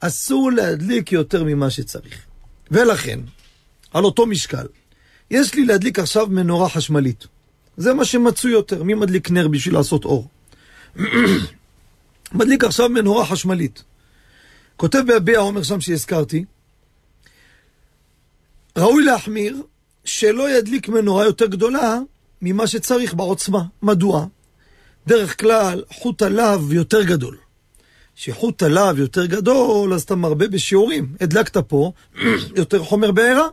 אסור להדליק יותר ממה שצריך. ולכן, על אותו משקל, יש לי להדליק עכשיו מנורה חשמלית. זה מה שמצוי יותר. מי מדליק נר בשביל לעשות אור? מדליק עכשיו מנורה חשמלית. כותב בהביע אומר שם שהזכרתי, ראוי להחמיר שלא ידליק מנורה יותר גדולה ממה שצריך בעוצמה. מדוע? דרך כלל חוט הלהב יותר גדול. שחוט הלהב יותר גדול, אז אתה מרבה בשיעורים. הדלקת פה יותר חומר בעירה.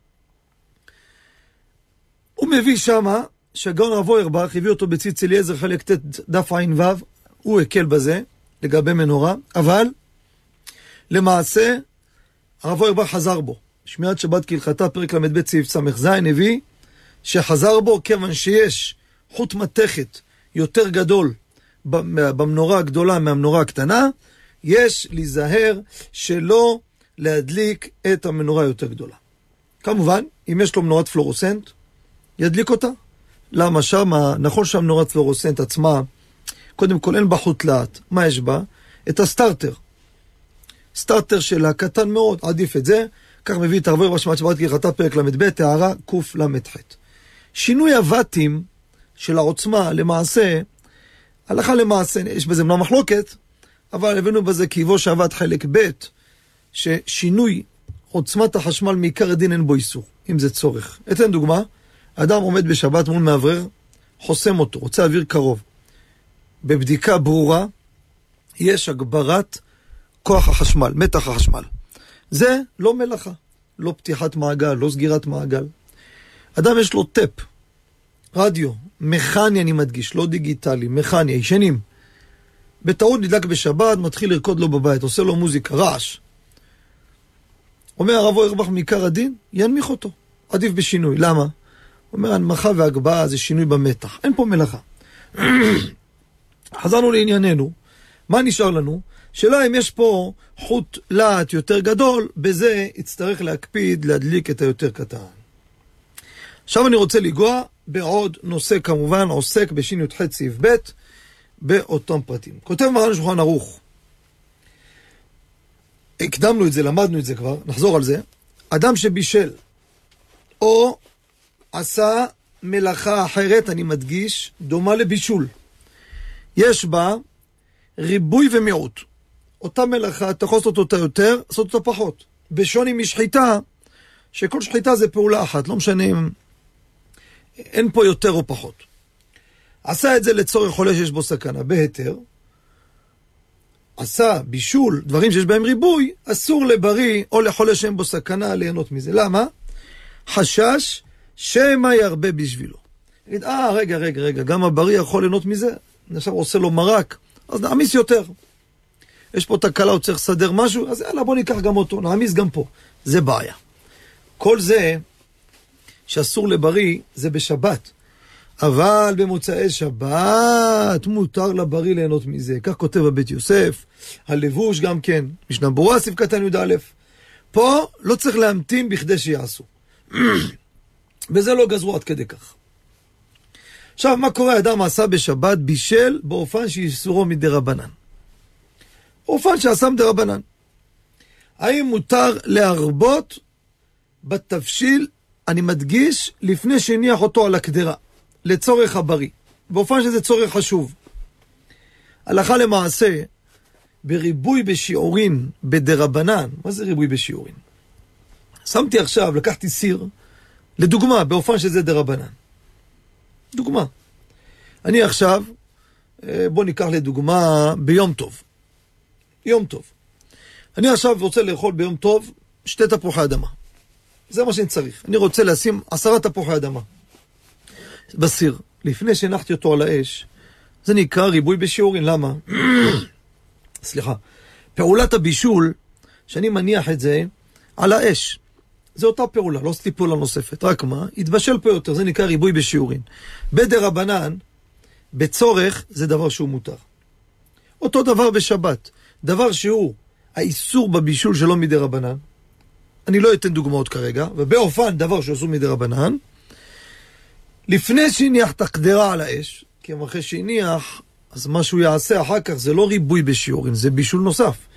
הוא מביא שמה, שהגאון הרב אוירבך הביא אותו בציץ אליעזר חלק ט' דף עין ו', הוא הקל בזה לגבי מנורה, אבל למעשה הרב אוירבך חזר בו. שמיעת שבת כהלכתה פרק ל"ב סעיף ס"ז הביא שחזר בו כיוון שיש חוט מתכת יותר גדול במנורה הגדולה מהמנורה הקטנה, יש להיזהר שלא להדליק את המנורה יותר גדולה. כמובן, אם יש לו מנורת פלורוסנט, ידליק אותה. למה שמה, נכון שהמנורת פלורוסנט עצמה, קודם כל אין בה חוט להט. מה יש בה? את הסטארטר. סטארטר שלה קטן מאוד, עדיף את זה. כך מביא את הרב אוירבך שמיעת שבת כהלכתה פרק ל"ב הערה קל"ח. שינוי הוואטים של העוצמה למעשה, הלכה למעשה, יש בזה מנה מחלוקת, אבל הבאנו בזה כיבו שעבד חלק ב' ששינוי עוצמת החשמל מעיקר הדין אין בו איסור, אם זה צורך. אתן דוגמה, אדם עומד בשבת מול מאוורר, חוסם אותו, רוצה אוויר קרוב. בבדיקה ברורה, יש הגברת כוח החשמל, מתח החשמל. זה לא מלאכה, לא פתיחת מעגל, לא סגירת מעגל. אדם יש לו טפ, רדיו, מכני אני מדגיש, לא דיגיטלי, מכני, ישנים. בטעות נדלק בשבת, מתחיל לרקוד לו בבית, עושה לו מוזיקה, רעש. אומר הרב אוירבך מעיקר הדין, ינמיך אותו, עדיף בשינוי. למה? אומר, הנמכה והגבהה זה שינוי במתח, אין פה מלאכה. חזרנו לענייננו, מה נשאר לנו? שאלה אם יש פה חוט להט יותר גדול, בזה יצטרך להקפיד להדליק את היותר קטן. עכשיו אני רוצה לגוע בעוד נושא, כמובן עוסק בש"ח סעיף ב' באותם פרטים. כותב מרן שולחן ערוך, הקדמנו את זה, למדנו את זה כבר, נחזור על זה. אדם שבישל או עשה מלאכה אחרת, אני מדגיש, דומה לבישול, יש בה ריבוי ומיעוט. אותה מלאכה, אתה יכול לעשות אותה יותר, לעשות אותה פחות. בשוני משחיטה, שכל שחיטה זה פעולה אחת, לא משנה אם אין פה יותר או פחות. עשה את זה לצורך חולה שיש בו סכנה, בהיתר. עשה בישול, דברים שיש בהם ריבוי, אסור לבריא או לחולה שאין בו סכנה ליהנות מזה. למה? חשש שמה ירבה בשבילו. יגיד, רגע, גם הבריא יכול ליהנות מזה? עכשיו עושה לו מרק, אז נעמיס יותר. יש פה תקלה, הוא צריך לסדר משהו, אז יאללה, בוא ניקח גם אותו, נעמיס גם פה. זה בעיה. כל זה שאסור לבריא, זה בשבת. אבל במוצאי שבת מותר לבריא ליהנות מזה. כך כותב בבית יוסף, הלבוש גם כן, משנה ברורה סעיף קטן י"א. פה לא צריך להמתין בכדי שיעשו. וזה לא גזרו עד כדי כך. עכשיו, מה קורה? אדם עשה בשבת בישל באופן שאיסורו מדרבנן. אופן שעשה מדרבנן. האם מותר להרבות בתבשיל, אני מדגיש, לפני שהניח אותו על הקדרה, לצורך הבריא, באופן שזה צורך חשוב. הלכה למעשה, בריבוי בשיעורין בדרבנן, מה זה ריבוי בשיעורין? שמתי עכשיו, לקחתי סיר, לדוגמה, באופן שזה דרבנן. דוגמה. אני עכשיו, בוא ניקח לדוגמה ביום טוב. יום טוב. אני עכשיו רוצה לאכול ביום טוב 2 תפוחי אדמה. זה מה שאני צריך. אני רוצה לשים 10 תפוחי אדמה בסיר. לפני שהנחתי אותו על האש, זה נקרא ריבוי בשיעורין. למה? סליחה. פעולת הבישול, שאני מניח את זה על האש. זה אותה פעולה, לא עשיתי פעולה נוספת. רק מה? התבשל פה יותר, זה נקרא ריבוי בשיעורין. בדרבנן, בצורך, זה דבר שהוא מותר. אותו דבר בשבת. דבר שהוא האיסור בבישול שלו מדרבנן. אני לא אתן דוגמאות כרגע, ובאופן דבר שאסור מדרבנן, לפני שהניח את הקדרה על האש, כי אחרי שהניח, אז מה שהוא יעשה אחר כך זה לא ריבוי בשיעורין, זה בישול נוסף.